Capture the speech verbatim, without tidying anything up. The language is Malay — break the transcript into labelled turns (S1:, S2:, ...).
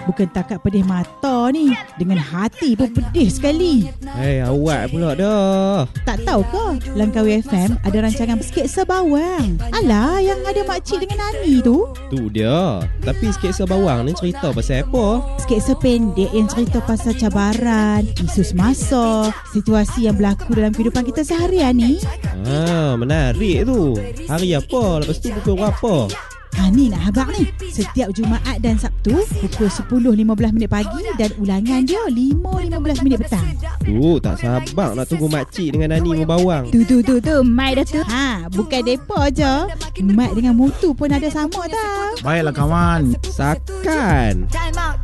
S1: Bukan takat pedih mata ni, dengan hati pun pedih sekali.
S2: Hei, awak pula dah.
S1: Tak tahu ke Langkawi F M ada rancangan sketsa bawang? Alah, yang ada makcik dengan Nani tu.
S2: Tu dia. Tapi sketsa bawang ni cerita pasal apa?
S1: Sketsa pendek yang cerita pasal cabaran, isu semasa, situasi yang berlaku dalam kehidupan kita seharian ni.
S2: Ah, menarik tu. Hari apa? Lepas tu pukul berapa?
S1: Ha ni nak habaq ni. Setiap Jumaat dan Sabtu pukul sepuluh lima belas minit pagi dan ulangan dia lima lima belas minit petang.
S2: Tu, tak sabar nak tunggu makcik dengan Nani membawang.
S1: Tu tu tu tu, Mai dah tu. Ha, bukan depa je. Mat dengan Mutu pun ada sama tau.
S3: Baiklah kawan.
S2: Sakan.